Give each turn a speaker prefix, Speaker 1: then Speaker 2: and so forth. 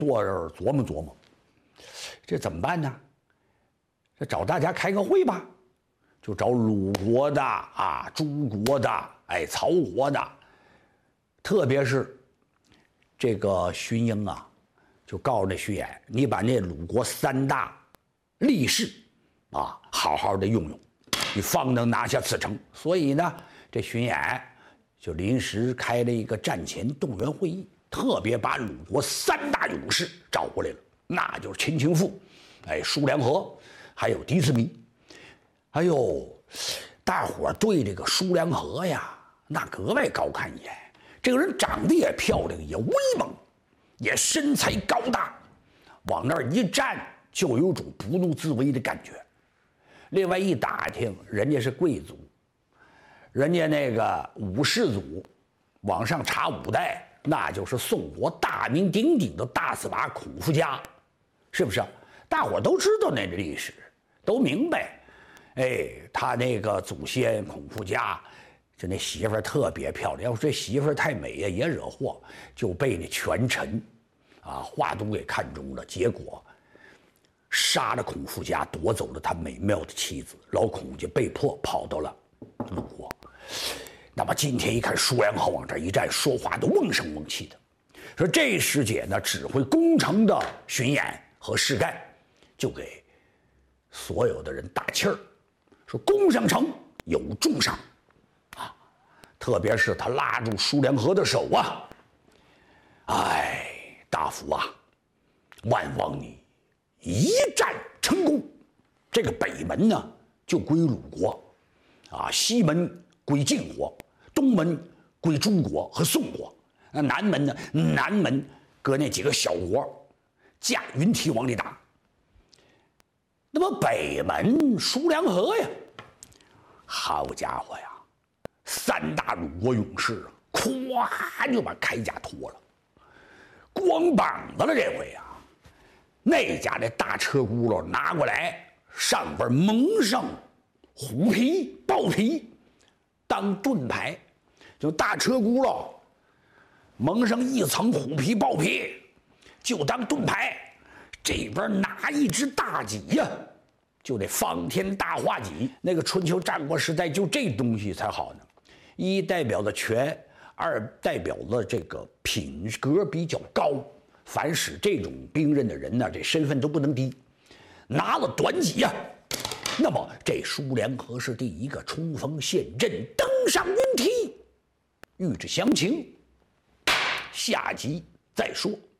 Speaker 1: 坐这儿琢磨琢磨，这怎么办呢？这找大家开个会吧，就找鲁国的诸国的，曹国的，特别是这个荀英啊，就告诉那荀偃，你把那鲁国3大力士好好的用用，你方能拿下此城。所以呢，这荀偃就临时开了一个战前动员会议，特别把鲁国3大勇士找过来了，那就是秦青父，叔梁纥，还有狄慈弥。哎呦，大伙儿对这个叔梁纥呀，那格外高看一眼。这个人长得也漂亮，也威猛，也身材高大，往那儿一站就有种不怒自威的感觉。另外一打听，人家是贵族，人家那个五世祖往上查5代，那就是宋国大名鼎鼎的大司马孔夫家，是不是？大伙都知道那个历史，都明白。他那个祖先孔夫家，就那媳妇儿特别漂亮。要是这媳妇儿太美呀，也惹祸，就被那权臣华都给看中了，结果杀了孔夫家，夺走了他美妙的妻子，老孔家被迫跑到了鲁国。那么今天一看叔梁纥往这一站，说话都瓮声瓮气的。说这时节呢，指挥攻城的荀偃和士干就给所有的人打气儿，说攻上城有重赏特别是他拉住叔梁纥的手大夫万望你一战成功。这个北门呢就归鲁国西门归晋国，东门归诸国和宋国，南门呢，南门搁那几个小国架云梯往里打。那么北门叔梁纥呀，好家伙呀，3大鲁国勇士咵就把铠甲脱了，光膀子了。这回那家的大车轱辘拿过来，上边蒙上虎皮豹皮当盾牌，就大车轱辘蒙上一层虎皮豹皮就当盾牌，这边拿一只大戟就得方天大画戟。那个春秋战国时代就这东西才好呢，一代表的权，二代表了这个品格比较高，凡使这种兵刃的人呢，这身份都不能低。拿了短戟那么这叔梁纥是第一个冲锋陷阵，登上云梯。欲知详情，下集再说。